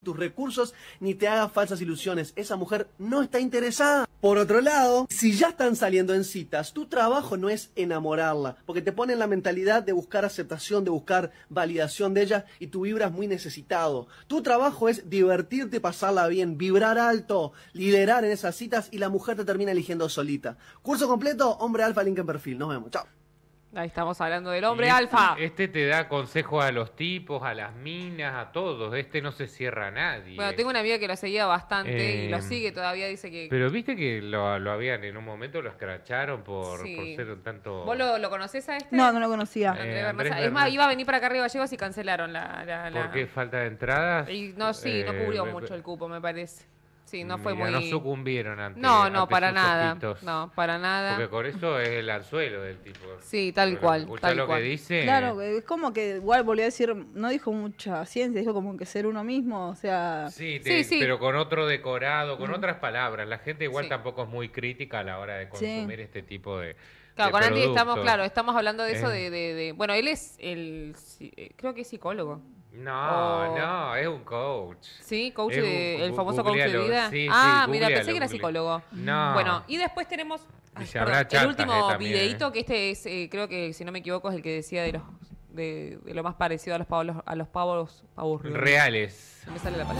tus recursos ni te hagas falsas ilusiones. Esa mujer no está interesada. Por otro lado, si ya están saliendo en citas, tu trabajo no es enamorarla, porque te pone en la mentalidad de buscar aceptación, de buscar validación de ella y tú vibras muy necesitado. Tu trabajo es divertirte, pasarla bien, vibrar alto, liderar en esas citas y la mujer te termina eligiendo solita. Curso completo, Hombre Alfa, link en perfil. Nos vemos. Chao. Ahí estamos hablando del hombre alfa. Este te da consejos a los tipos, a las minas, a todos. Este no se cierra a nadie. Bueno, tengo una amiga que lo seguía bastante y lo sigue todavía, dice que... Pero viste que lo habían, en un momento lo escracharon por ser un tanto... ¿Vos lo conocés a este? No lo conocía. Andrés Bernaza. Es más, iba a venir para acá arriba Gallegos y cancelaron la... ¿Por qué? ¿Falta de entradas? Y no cubrió mucho el cupo, me parece. Sí, no fue muy... No sucumbieron ante No, para nada. Ojitos. No, para nada. Porque con eso es el anzuelo del tipo. Sí, tal cual. ¿Escuchás lo que dice? Claro, es como que igual volvió a decir, no dijo mucha ciencia, dijo como que ser uno mismo, o sea... Sí, pero con otro decorado, con otras palabras. La gente igual tampoco es muy crítica a la hora de consumir este tipo de... Claro, con Andy estamos hablando de eso de... Bueno, él es creo que es psicólogo. No, es un coach. Sí, coach el famoso coach de vida. Sí, mira, pensé que era psicólogo. No. Bueno, y después tenemos el último videíto, que este es, creo que si no me equivoco, es el que decía de lo más parecido a los pavos reales. Reales. Me sale la palabra.